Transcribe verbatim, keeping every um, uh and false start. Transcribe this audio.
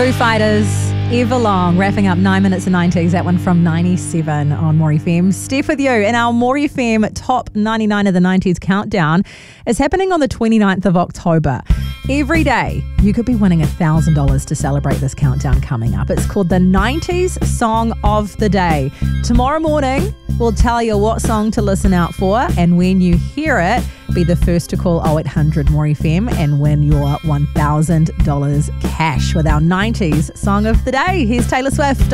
Foo Fighters, Everlong, wrapping up nine minutes and nineties. That one from ninety-seven on More F M. Steph with you. And our More F M top ninety-nine of the nineties countdown is happening on the twenty-ninth of October. Every day, you could be winning one thousand dollars to celebrate this countdown coming up. It's called the nineties Song of the Day. Tomorrow morning, we'll tell you what song to listen out for, and when you hear it, be the first to call oh eight hundred more F M and win your one thousand dollars cash with our nineties Song of the Day. Here's Taylor Swift.